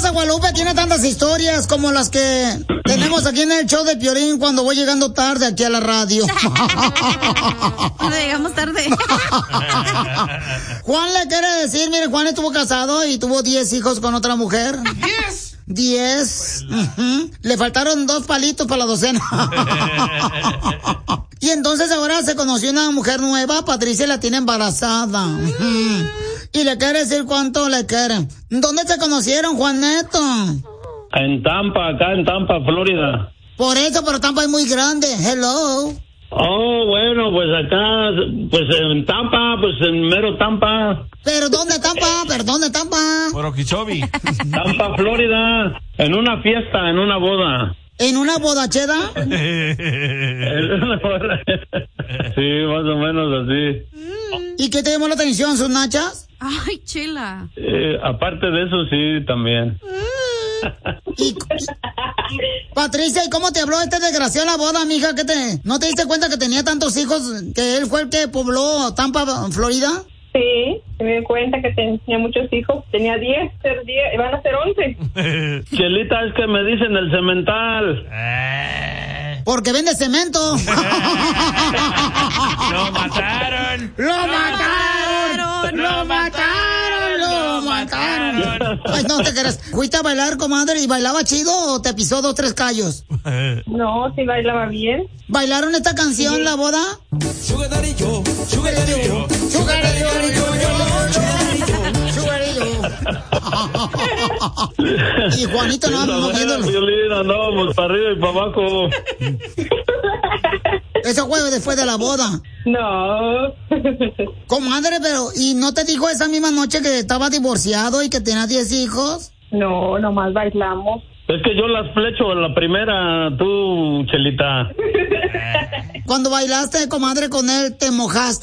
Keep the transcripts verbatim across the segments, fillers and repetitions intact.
de Guadalupe tiene tantas historias como las que tenemos aquí en el show de Piolín cuando voy llegando tarde aquí a la radio. Cuando llegamos tarde. Juan le quiere decir, mire, Juan estuvo casado y tuvo diez hijos con otra mujer. ¿Diez? Diez. Uh-huh. Le faltaron dos palitos para la docena. Y entonces ahora se conoció una mujer nueva, Patricia la tiene embarazada. Uh-huh. Y le quiere decir cuánto le quiere. ¿Dónde se conocieron, Juaneto? En Tampa, acá en Tampa, Florida. Por eso, pero Tampa es muy grande. Hello. Oh, bueno, pues acá, pues en Tampa, pues en mero Tampa. ¿Pero dónde Tampa? ¿Pero dónde Tampa? Por Okeechobee. Tampa, Florida. En una fiesta, en una boda. ¿En una bodacheda? Sí, más o menos así. ¿Y qué te llamó la atención, sus nachas? Ay, chela. Eh, aparte de eso, sí, también. Y, y, Patricia, ¿y cómo te habló este desgraciado en la boda, mija? ¿Qué te, ¿No te diste cuenta que tenía tantos hijos, que él fue el que pobló Tampa, Florida? Sí, me di cuenta que tenía muchos hijos. Tenía diez, diez, van a ser once. Chelita, es que me dicen el cemental. Porque vende cemento. ¡Lo mataron! ¡Lo mataron! ¡Lo mataron! ¡Lo mataron! Ay, no te creas. ¿Fuiste a bailar, comadre, y bailaba chido o te pisó dos, tres callos? No, sí bailaba bien. ¿Bailaron esta canción, sí, la boda? Sugar daddy yo, sugar daddy yo, sugar daddy yo, sugar daddy yo. Y Juanito no anda moviéndolo. Andábamos para arriba y para abajo. Eso fue después de la boda. No. Comadre, pero ¿y no te dijo esa misma noche que estaba divorciado y que tenía diez hijos? No, nomás bailamos. Es que yo las flecho en la primera, tú, Chelita. Cuando bailaste, comadre, con él, ¿te mojaste?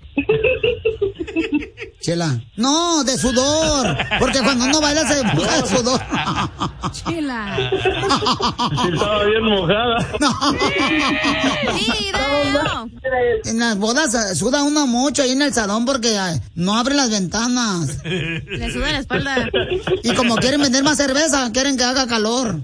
Chela. No, de sudor. Porque cuando uno baila se moja de sudor. Chela. Sí, estaba bien mojada. No. Sí, no. En las bodas suda uno mucho ahí en el salón porque ay, no abre las ventanas. Le suda la espalda. Y como quieren vender más cerveza, quieren que haga calor.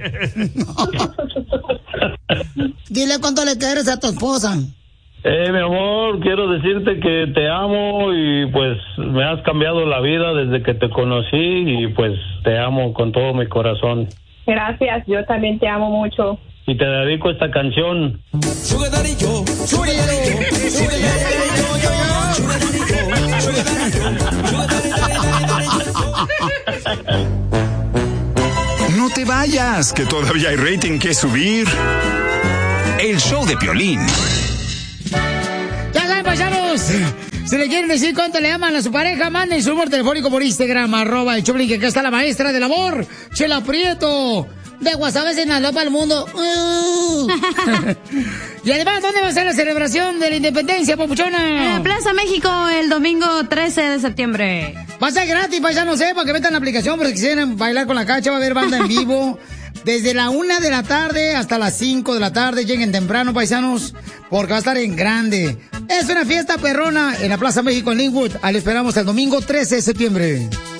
Dile cuánto le quieres a tu esposa. Eh, mi amor, quiero decirte que te amo y pues me has cambiado la vida desde que te conocí y pues te amo con todo mi corazón. Gracias, yo también te amo mucho. Y te dedico esta canción. Sugar daddy yo, sugar daddy yo, sugar daddy yo, sugar daddy yo, sugar daddy yo. No te vayas, que todavía hay rating que subir. El show de Piolín. ¡Ya saben, paisanos! Si le quieren decir cuánto le aman a su pareja, manden su número telefónico por Instagram, arroba el Choplin, que acá está la maestra del amor, Chela Prieto, de Guasave, Sinaloa, para el mundo. Uh. Y además, ¿dónde va a ser la celebración de la independencia, papuchona? En Plaza México, el domingo trece de septiembre. Va a ser gratis, paisanos, ¿eh? Para que metan la aplicación, porque si quieren bailar con la cacha, va a haber banda en vivo. Desde la una de la tarde hasta las cinco de la tarde. Lleguen temprano, paisanos, porque va a estar en grande. Es una fiesta perrona en la Plaza México en Linwood. Ahí esperamos el domingo trece de septiembre.